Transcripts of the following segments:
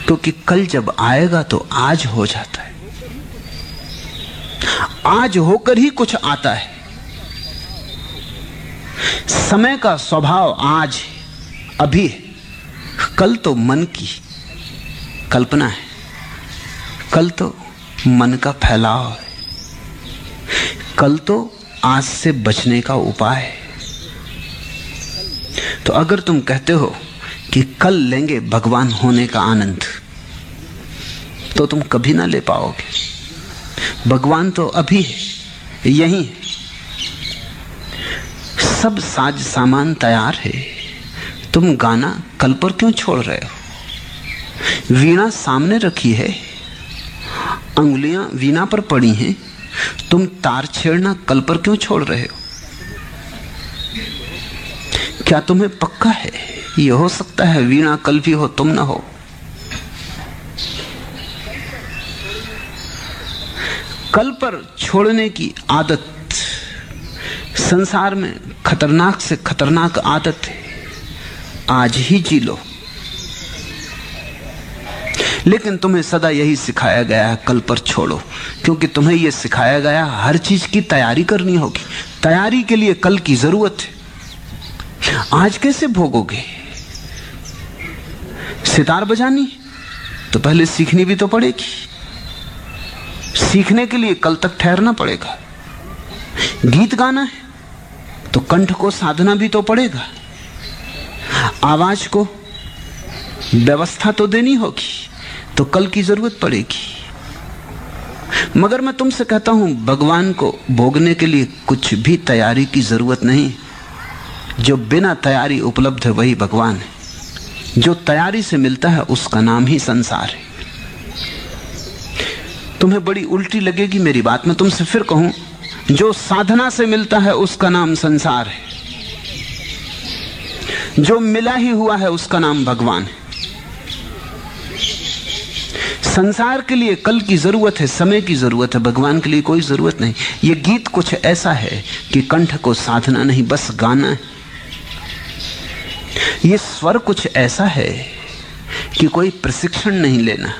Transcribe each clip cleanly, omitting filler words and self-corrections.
क्योंकि कल जब आएगा तो आज हो जाता है, आज होकर ही कुछ आता है। समय का स्वभाव आज अभी है, कल तो मन की कल्पना है, कल तो मन का फैलाव है, कल तो आज से बचने का उपाय है। तो अगर तुम कहते हो कि कल लेंगे भगवान होने का आनंद, तो तुम कभी ना ले पाओगे। भगवान तो अभी है, यही है, सब साज सामान तैयार है। तुम गाना कल पर क्यों छोड़ रहे हो? वीणा सामने रखी है, अंगुलियां वीणा पर पड़ी हैं, तुम तार छेड़ना कल पर क्यों छोड़ रहे हो? क्या तुम्हें पक्का है यह हो सकता है वीणा कल भी हो, तुम ना हो? कल पर छोड़ने की आदत संसार में खतरनाक से खतरनाक आदत है। आज ही जी लो। लेकिन तुम्हें सदा यही सिखाया गया है, कल पर छोड़ो, क्योंकि तुम्हें यह सिखाया गया हर चीज की तैयारी करनी होगी। तैयारी के लिए कल की जरूरत है। आज कैसे भोगोगे? सितार बजानी तो पहले सीखनी भी तो पड़ेगी, सीखने के लिए कल तक ठहरना पड़ेगा। गीत गाना है तो कंठ को साधना भी तो पड़ेगा, आवाज को व्यवस्था तो देनी होगी, तो कल की जरूरत पड़ेगी। मगर मैं तुमसे कहता हूं, भगवान को भोगने के लिए कुछ भी तैयारी की जरूरत नहीं। जो बिना तैयारी उपलब्ध है वही भगवान है। जो तैयारी से मिलता है उसका नाम ही संसार है। तुम्हें बड़ी उल्टी लगेगी मेरी बात, मैं तुमसे फिर कहूं, जो साधना से मिलता है उसका नाम संसार है, जो मिला ही हुआ है उसका नाम भगवान है। संसार के लिए कल की जरूरत है, समय की जरूरत है, भगवान के लिए कोई जरूरत नहीं। ये गीत कुछ ऐसा है कि कंठ को साधना नहीं, बस गाना है। ये स्वर कुछ ऐसा है कि कोई प्रशिक्षण नहीं लेना।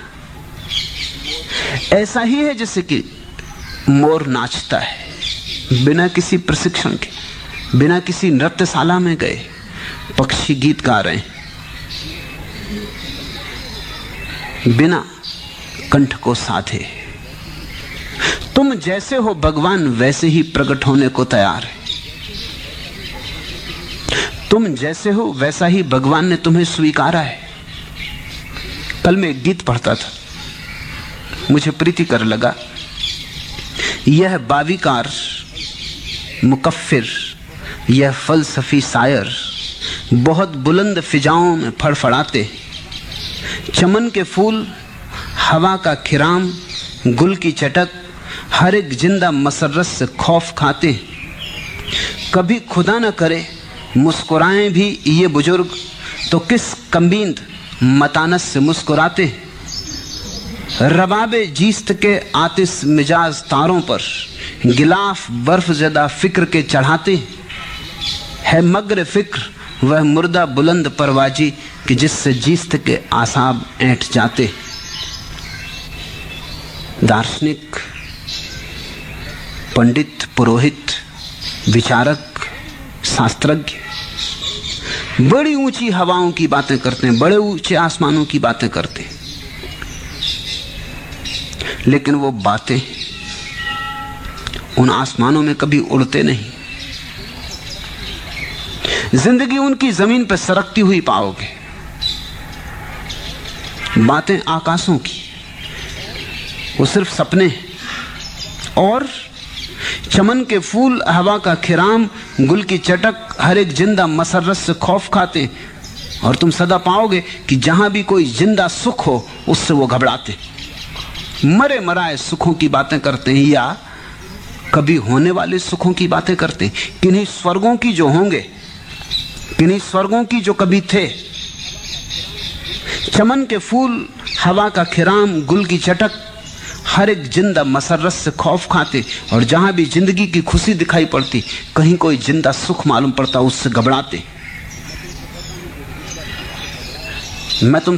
ऐसा ही है जैसे कि मोर नाचता है बिना किसी प्रशिक्षण के, बिना किसी नृत्यशाला में गए। पक्षी गीत गा रहे हैं बिना कंठ को साधे। तुम जैसे हो भगवान वैसे ही प्रकट होने को तैयार है। तुम जैसे हो वैसा ही भगवान ने तुम्हें स्वीकारा है। कल मैं एक गीत पढ़ता था, मुझे प्रीतिकर लगा। यह बावीकार मुकफ्फिर, यह फलसफी शायर बहुत बुलंद फिजाओं में फड़फड़ाते। चमन के फूल, हवा का खिराम, गुल की चटक, हर एक जिंदा मसरत से खौफ खाते। कभी खुदा न करे मुस्कुराएं भी ये बुजुर्ग, तो किस कम्बींद मतानस से मुस्कुराते। रबाबे जीस्त के आतिश मिजाज तारों पर गिलाफ बर्फ ज़दा फिक्र के चढ़ाते। है मगर फिक्र वह मुर्दा बुलंद परवाजी कि जिससे जीस्त के आसाब ऐंठ जाते। दार्शनिक, पंडित, पुरोहित, विचारक, शास्त्रज्ञ बड़ी ऊंची हवाओं की बातें करते हैं, बड़े ऊंचे आसमानों की बातें करते हैं, लेकिन वो बातें उन आसमानों में कभी उड़ते नहीं। जिंदगी उनकी जमीन पर सरकती हुई पाओगे। बातें आकाशों की, वो सिर्फ सपने हैं। और चमन के फूल, हवा का खिराम, गुल की चटक, हर एक जिंदा मसरत से खौफ खाते। और तुम सदा पाओगे कि जहां भी कोई जिंदा सुख हो उससे वो घबराते, मरे मराए सुखों की बातें करते हैं, या कभी होने वाले सुखों की बातें करते हैं। किन्हीं स्वर्गों की जो होंगे, किन्हीं स्वर्गों की जो कभी थे। चमन के फूल, हवा का खिराम, गुल की चटक, हर एक जिंदा मसरत से खौफ खाते। और जहां भी जिंदगी की खुशी दिखाई पड़ती, कहीं कोई जिंदा सुख मालूम पड़ता, उससे घबराते। मैं तुम